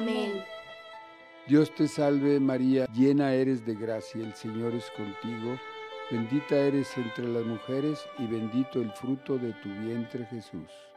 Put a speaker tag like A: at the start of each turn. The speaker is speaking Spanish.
A: Amén.
B: Dios te salve María, llena eres de gracia, el Señor es contigo, bendita eres entre las mujeres y bendito el fruto de tu vientre Jesús.